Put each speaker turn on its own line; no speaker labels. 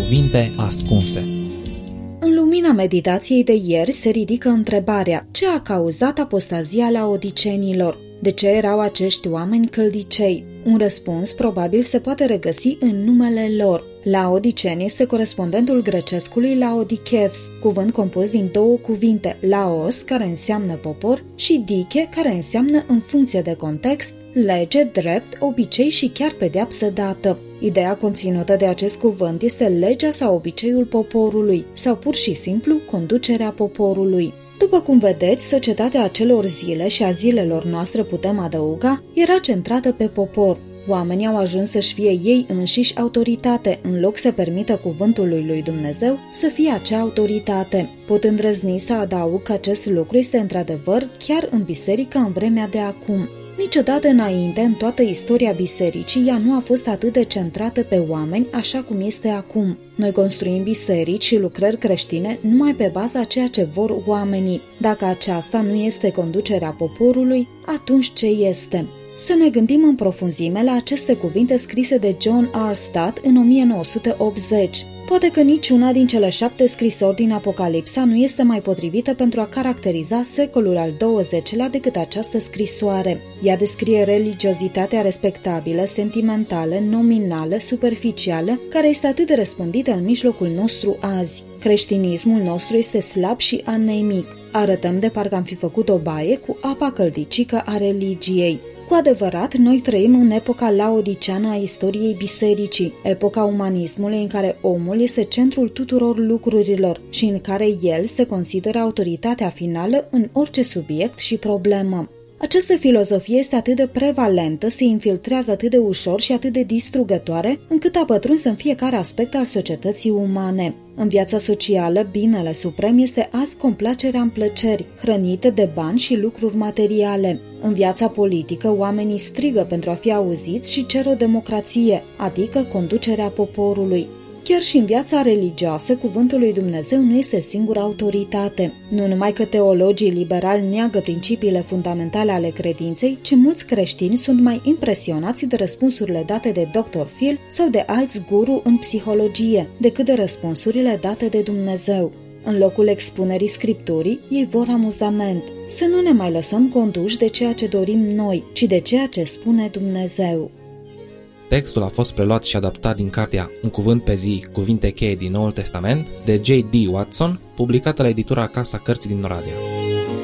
cuvinte ascunse.
În lumina meditației de ieri se ridică întrebarea: ce a cauzat apostazia laodicenilor? De ce erau acești oameni căldicei? Un răspuns probabil se poate regăsi în numele lor. Laodicen este corespondentul grecescului Laodikevs, cuvânt compus din două cuvinte, laos, care înseamnă popor, și dike, care înseamnă, în funcție de context, lege, drept, obicei și chiar pedeapsă dată. Ideea conținută de acest cuvânt este legea sau obiceiul poporului, sau pur și simplu conducerea poporului. După cum vedeți, societatea acelor zile și a zilelor noastre, putem adăuga, era centrată pe popor. Oamenii au ajuns să-și fie ei înșiși autoritate, în loc să permită cuvântului lui Dumnezeu să fie acea autoritate. Pot îndrăzni să adaug că acest lucru este într-adevăr chiar în biserică în vremea de acum. Niciodată înainte, în toată istoria bisericii, ea nu a fost atât de centrată pe oameni așa cum este acum. Noi construim biserici și lucrări creștine numai pe baza ceea ce vor oamenii. Dacă aceasta nu este conducerea poporului, atunci ce este? Să ne gândim în profunzime la aceste cuvinte scrise de John R. Stott în 1980. Poate că niciuna din cele 7 scrisori din Apocalipsa nu este mai potrivită pentru a caracteriza secolul al XX-lea decât această scrisoare. Ea descrie religiozitatea respectabilă, sentimentală, nominală, superficială, care este atât de răspândită în mijlocul nostru azi. Creștinismul nostru este slab și anemic. Arătăm de parcă am fi făcut o baie cu apa căldicică a religiei. Cu adevărat, noi trăim în epoca laodiceană a istoriei bisericii, epoca umanismului în care omul este centrul tuturor lucrurilor și în care el se consideră autoritatea finală în orice subiect și problemă. Această filozofie este atât de prevalentă, se infiltrează atât de ușor și atât de distrugătoare, încât a pătruns în fiecare aspect al societății umane. În viața socială, binele suprem este azi complacerea în plăceri, hrănită de bani și lucruri materiale. În viața politică, oamenii strigă pentru a fi auziți și cer o democrație, adică conducerea poporului. Chiar și în viața religioasă, cuvântul lui Dumnezeu nu este singura autoritate. Nu numai că teologii liberali neagă principiile fundamentale ale credinței, ci mulți creștini sunt mai impresionați de răspunsurile date de Dr. Phil sau de alți guru în psihologie, decât de răspunsurile date de Dumnezeu. În locul expunerii Scripturii, ei vor amuzament. Să nu ne mai lăsăm conduși de ceea ce dorim noi, ci de ceea ce spune Dumnezeu.
Textul a fost preluat și adaptat din cartea Un cuvânt pe zi, cuvinte cheie din Noul Testament, de J.D. Watson, publicată la editura Casa Cărții din Oradea.